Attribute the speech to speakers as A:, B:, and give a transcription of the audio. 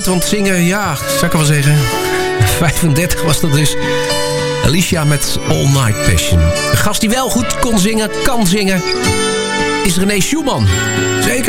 A: Want zingen, ja, zou ik wel zeggen. 35 was dat dus. Alicia met All Night Passion. Een gast die wel goed kon zingen, kan zingen, is René Schumann. Zeker.